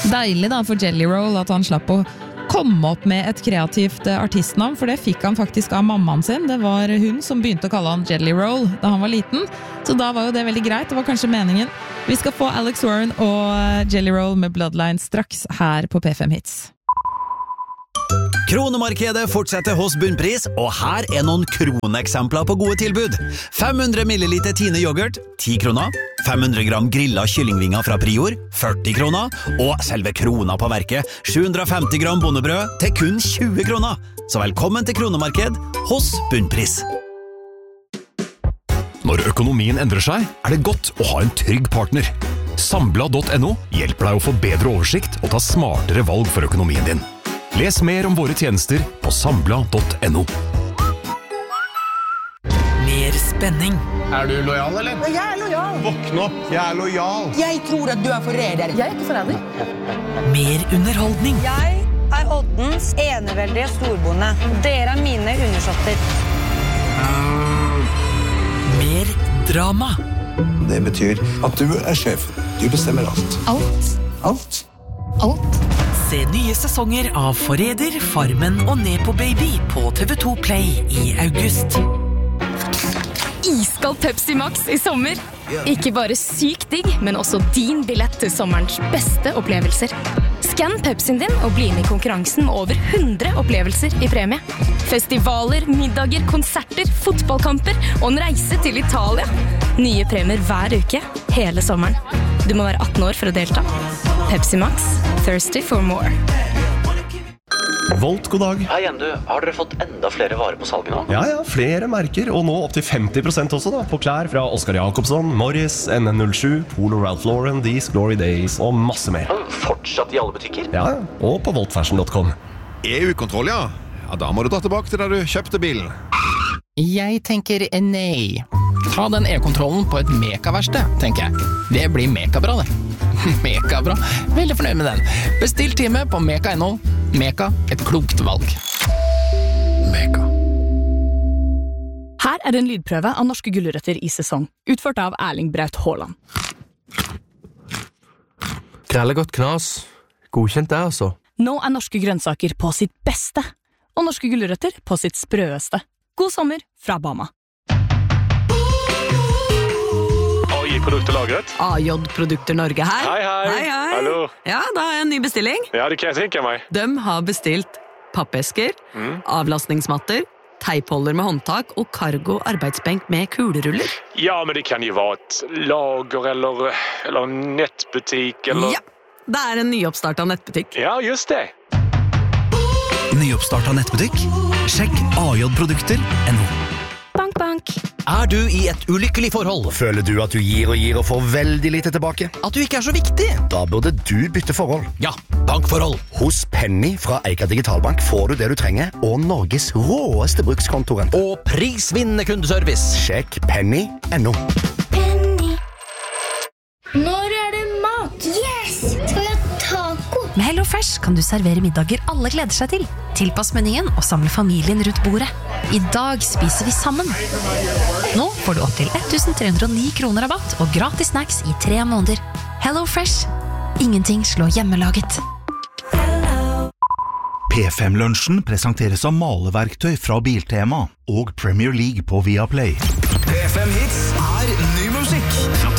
Deilig da for Jelly Roll at han slapp å komme opp med et kreativt artistnavn, for det fikk han faktisk av mammaen sin. Det var hun som begynte å kalle han Jelly Roll da han var liten, så da var jo det veldig greit, det var kanskje meningen. Vi skal få Alex Warren og Jelly Roll med Bloodline straks her på P5 Hits. Kronemarkedet fortsetter hos Bunnpris, og her noen kroneksempler på gode tilbud. 500 milliliter Tine yoghurt, 10 kroner. 500 gram grillet kyllingvinger fra Prior, 40 kroner. Og selve krona på verket, 750 gram bondebrød til kun 20 kroner. Så velkommen til Kronemarked hos Bunnpris. Når økonomien endrer seg, det godt å ha en trygg partner. Sambla.no hjelper deg å få bedre oversikt og ta smartere valg for økonomien din. Les mer om våre tjenester på sambla.no. Mer spenning. Du lojal, eller? Jeg lojal. Våkn opp, jeg lojal. Jeg tror at du forræder. Jeg ikke forræder. Mer underholdning. Jeg Oddens eneveldige storbonde. Dere mine undersåtter. Mer drama. Det betyr at du sjef. Du bestemmer alt. Alt. Se nye sesonger av Forræder, Farmen og Nepo Baby på TV2 Play i august. Iskald Pepsi Max i sommer. Ikke bare sykt digg, men også din billett til sommerens beste opplevelser. Skann Pepsien din og bli med i konkurransen med over 100 opplevelser i premie. Festivaler, middager, konserter, fotballkamper og en reise til Italia. Nye premier hver uke, hele sommeren. Du må være 18 år for å delta. Pepsi Max, thirsty for more. Volt, god dag. Hei igjen, har dere fått enda flere varer på salget nå? Ja, flere merker, og nå opp til 50% også da, på klær fra Oscar Jacobsson, Morris, NN07, Polo Ralph Lauren, These Glory Days og masse mer. Fortsatt i alle butikker? Ja, og på voltfashion.com. EU-kontroll, ja. Da må du dra tilbake til der du kjøpte bilen. Jeg tenker nei. Ta den e-kontrollen på et Meka-verksted, tenker jeg. Det blir Meka-bra, det. Meka-bra. Veldig fornøyd med den. Bestill time på Meka.no. Meka, et klokt valg. Meka. Her en lydprøve av norske gulrøtter i sesong, utført av Erling Braut Haaland. Krellegodt knas. Godkjent det, altså. Nå norske grønnsaker på sitt beste, og norske gulrøtter på sitt sprøeste. God sommer fra Bama. AJ-produkter lagret. AJ-produkter Norge her. Hei. Hallo. Ja, da har jeg en ny bestilling. Ja, det kan jeg tenke meg. De har bestilt pappesker, avlastningsmatter, teipholder med håndtak og cargo arbeidsbenk med kuleruller. Ja, men det kan jo være et lager eller nettbutikk eller... Ja, det en nyoppstartet nettbutikk. Ja, just det. Nyoppstartet nettbutikk? Sjekk AJ-produkter.no. Bank, bank. Du i et ulykkelig forhold? Føler du at du gir og får veldig lite tilbake? At du ikke så viktig? Da burde du bytte forhold. Ja, bankforhold. Hos Penny fra Eika Digitalbank får du det du trenger, og Norges råeste brukskontorrente. Og prisvinnende kundeservice. Sjekk Penny.no. Penny. Når det mat? Yes! Skal vi ha taco? Med HelloFresh kan du servere middager alle gleder seg til. Tilpass menyen og samle familien rundt bordet. I dag spiser vi sammen. Nå får du opp til 1309 kroner rabatt og gratis snacks i 3 måneder. HelloFresh. Ingenting slår hjemmelaget. P5-lunsjen presenteres av maleverktøy fra Biltema og Premier League på Viaplay. P5 Hits ny musikk.